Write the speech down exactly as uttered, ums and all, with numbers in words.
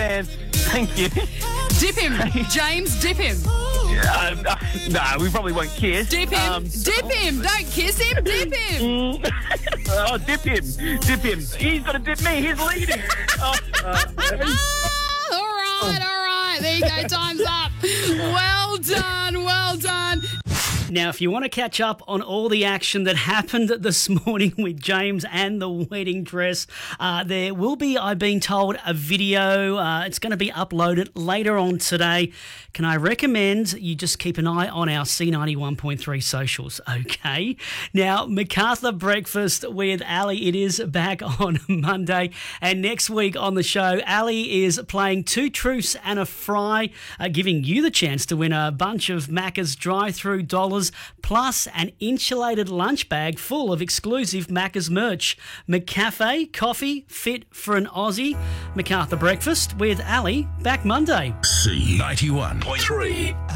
man. Thank you. Dip him. James, dip him. Uh, uh, no, we probably won't kiss. Dip him. Um, Dip him. Don't kiss him. Dip him. oh, dip him. Dip him. He's going to dip me. He's leading. oh, uh, all right, all right. There you go. Time's up. Well done. Well done. Now, if you want to catch up on all the action that happened this morning with James and the wedding dress, uh, there will be, I've been told, a video. Uh, it's going to be uploaded later on today. Can I recommend you just keep an eye on our C ninety-one point three socials, okay? Now, MacArthur Breakfast with Ali, it is back on Monday. And next week on the show, Ali is playing Two Truths and a Fry, uh, giving you the chance to win a bunch of Macca's drive-through dollars plus an insulated lunch bag full of exclusive Macca's merch. McCafe, coffee, fit for an Aussie. MacArthur Breakfast with Ali, back Monday. C ninety-one point three.